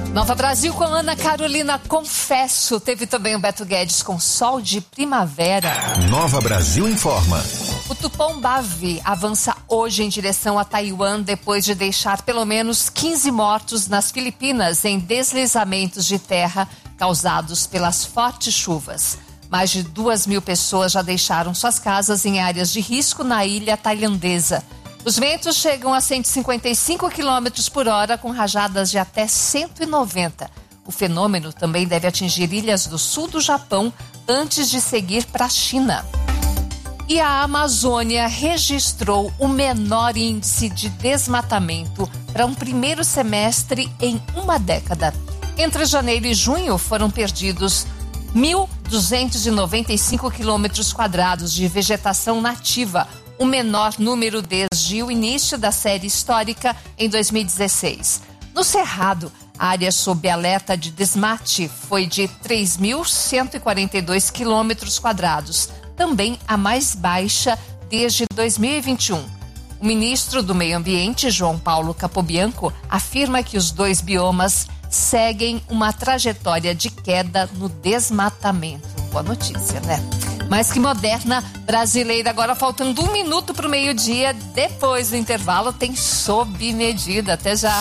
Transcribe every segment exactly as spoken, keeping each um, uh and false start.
Nova Brasil com Ana Carolina Confesso. Teve também o Beto Guedes com Sol de Primavera. Nova Brasil informa. O tufão Bavi avança hoje em direção a Taiwan depois de deixar pelo menos quinze mortos nas Filipinas em deslizamentos de terra causados pelas fortes chuvas. Mais de duas mil pessoas já deixaram suas casas em áreas de risco na ilha tailandesa. Os ventos chegam a cento e cinquenta e cinco quilômetros por hora, com rajadas de até cento e noventa. O fenômeno também deve atingir ilhas do sul do Japão antes de seguir para a China. E a Amazônia registrou o menor índice de desmatamento para um primeiro semestre em uma década. Entre janeiro e junho foram perdidos mil duzentos e noventa e cinco quilômetros quadrados de vegetação nativa, o menor número desde o início da série histórica em dois mil e dezesseis. No Cerrado, a área sob alerta de desmate foi de três mil cento e quarenta e dois quilômetros quadrados, também a mais baixa desde dois mil e vinte e um. O ministro do Meio Ambiente, João Paulo Capobianco, afirma que os dois biomas seguem uma trajetória de queda no desmatamento. Boa notícia, né? Mais que moderna brasileira. Agora faltando um minuto para o meio-dia. Depois do intervalo tem Sob Medida. Até já.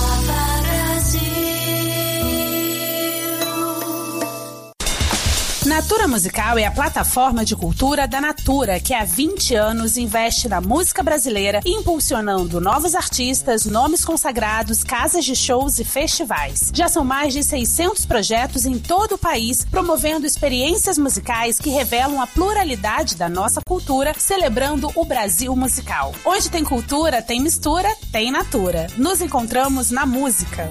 Natura Musical é a plataforma de cultura da Natura, que há vinte anos investe na música brasileira, impulsionando novos artistas, nomes consagrados, casas de shows e festivais. Já são mais de seiscentos projetos em todo o país, promovendo experiências musicais que revelam a pluralidade da nossa cultura, celebrando o Brasil musical. Onde tem cultura, tem mistura, tem Natura. Nos encontramos na música.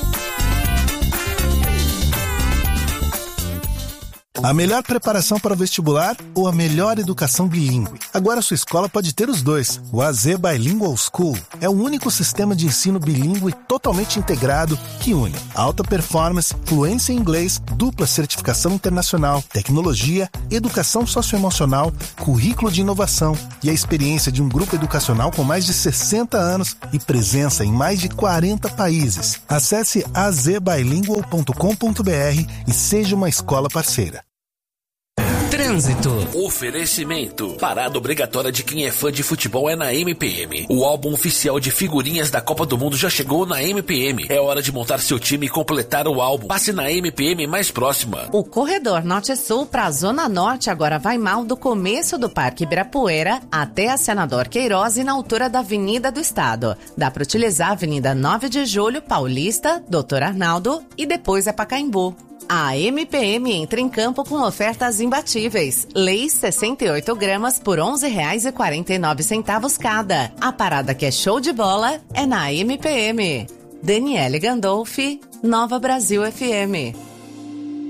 A melhor preparação para o vestibular ou a melhor educação bilíngue? Agora sua escola pode ter os dois. O A Z Bilingual School é o único sistema de ensino bilíngue totalmente integrado que une alta performance, fluência em inglês, dupla certificação internacional, tecnologia, educação socioemocional, currículo de inovação e a experiência de um grupo educacional com mais de sessenta anos e presença em mais de quarenta países. Acesse a z bilingual ponto com ponto b r e seja uma escola parceira. Trânsito. Oferecimento. Parada obrigatória de quem é fã de futebol é na M P M. O álbum oficial de figurinhas da Copa do Mundo já chegou na M P M. É hora de montar seu time e completar o álbum. Passe na M P M mais próxima. O corredor Norte-Sul para a Zona Norte agora vai mal do começo do Parque Ibirapuera até a Senador Queiroz e na altura da Avenida do Estado. Dá para utilizar a Avenida nove de Julho, Paulista, Doutor Arnaldo e depois é Pacaembu. A M P M entra em campo com ofertas imbatíveis. Leis sessenta e oito gramas por onze reais e quarenta e nove centavos cada. A parada que é show de bola é na M P M. Daniele Gandolfi, Nova Brasil F M.